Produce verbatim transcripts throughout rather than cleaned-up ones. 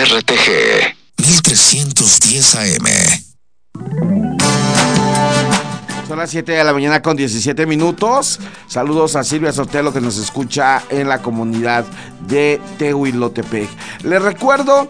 R T G mil trescientos diez A M. Son las siete de la mañana con diecisiete minutos. Saludos a Silvia Sotelo, que nos escucha en la comunidad de Tehuilotepec. Les recuerdo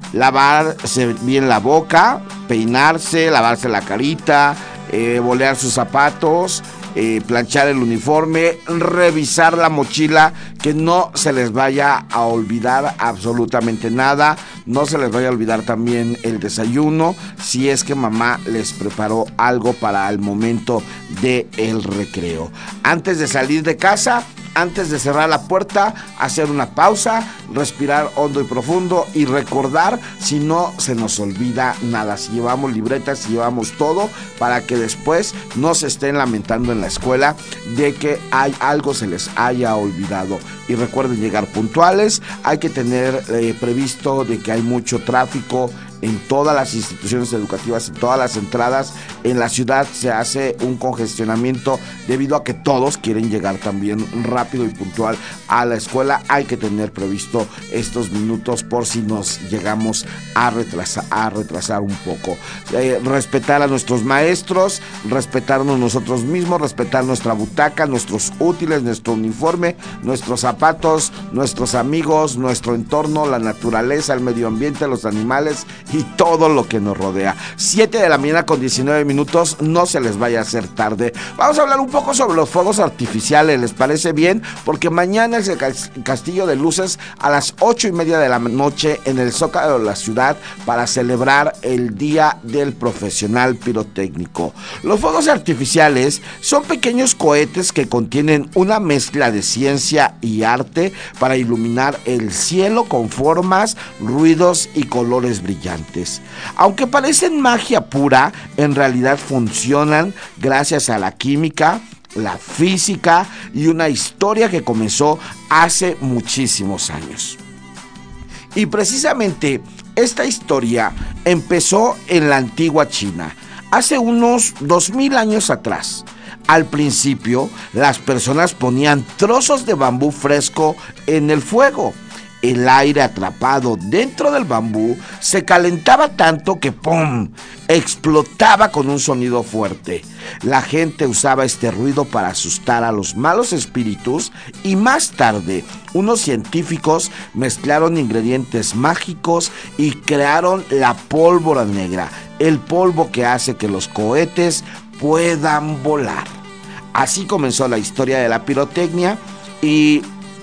lavarse bien la boca, peinarse, lavarse la carita, eh, bolear sus zapatos, eh, planchar el uniforme, revisar la mochila, que no se les vaya a olvidar absolutamente nada. No se les vaya a olvidar también el desayuno, si es que mamá les preparó algo para el momento del recreo. Antes de salir de casa, antes de cerrar la puerta, hacer una pausa, respirar hondo y profundo y recordar, si no se nos olvida nada, si llevamos libretas, si llevamos todo, para que después no se estén lamentando en la escuela de que hay algo se les haya olvidado. Y recuerden llegar puntuales. Hay que tener eh, previsto de que hay mucho tráfico en todas las instituciones educativas, en todas las entradas. En la ciudad se hace un congestionamiento debido a que todos quieren llegar también rápido y puntual a la escuela. Hay que tener previsto estos minutos por si nos llegamos a retrasar, a retrasar un poco. Eh, respetar a nuestros maestros, respetarnos nosotros mismos, respetar nuestra butaca, nuestros útiles, nuestro uniforme, nuestros zapatos, nuestros amigos, nuestro entorno, la naturaleza, el medio ambiente, los animales y todo lo que nos rodea. siete de la mañana con diecinueve minutos, no se les vaya a hacer tarde. Vamos a hablar un poco sobre los fuegos artificiales, ¿les parece bien? Porque mañana es el Castillo de Luces a las ocho y media de la noche en el Zócalo de la ciudad para celebrar el Día del Profesional Pirotécnico. Los fuegos artificiales son pequeños cohetes que contienen una mezcla de ciencia y arte para iluminar el cielo con formas, ruidos y colores brillantes. Aunque parecen magia pura, en realidad funcionan gracias a la química, la física y una historia que comenzó hace muchísimos años. Y precisamente esta historia empezó en la antigua China, hace unos dos mil años atrás. Al principio, las personas ponían trozos de bambú fresco en el fuego. El aire atrapado dentro del bambú se calentaba tanto que ¡pum!, explotaba con un sonido fuerte. La gente usaba este ruido para asustar a los malos espíritus y más tarde unos científicos mezclaron ingredientes mágicos y crearon la pólvora negra, el polvo que hace que los cohetes puedan volar. Así comenzó la historia de la pirotecnia y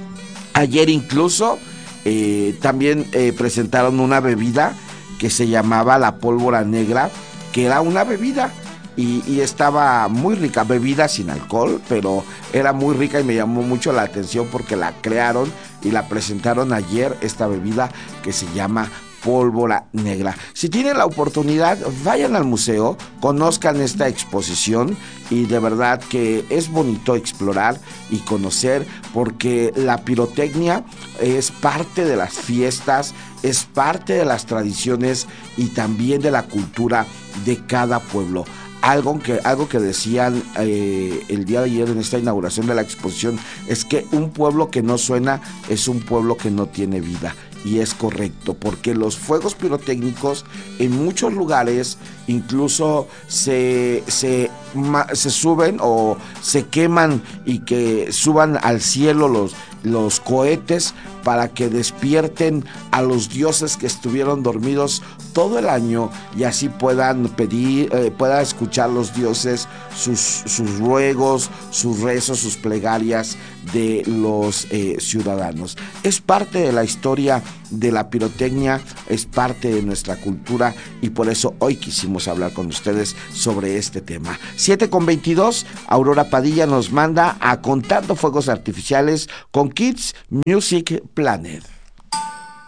ayer incluso Eh, también eh, presentaron una bebida que se llamaba la pólvora negra, que era una bebida y, y estaba muy rica, bebida sin alcohol, pero era muy rica y me llamó mucho la atención porque la crearon y la presentaron ayer, esta bebida que se llama pólvora negra. Si tienen la oportunidad, vayan al museo, conozcan esta exposición y de verdad que es bonito explorar y conocer, porque la pirotecnia es parte de las fiestas, es parte de las tradiciones y también de la cultura de cada pueblo. Algo que, algo que decían eh, el día de ayer en esta inauguración de la exposición es que un pueblo que no suena es un pueblo que no tiene vida. Y es correcto, porque los fuegos pirotécnicos en muchos lugares incluso se, se, se suben o se queman y que suban al cielo los, los cohetes para que despierten a los dioses que estuvieron dormidos todo el año y así puedan pedir, eh, puedan escuchar los dioses sus, sus ruegos, sus rezos, sus plegarias de los eh, ciudadanos. Es parte de la historia de la pirotecnia, es parte de nuestra cultura y por eso hoy quisimos hablar con ustedes sobre este tema. siete con veintidós, Aurora Padilla nos manda a Contando Fuegos Artificiales con Kids Music Planet.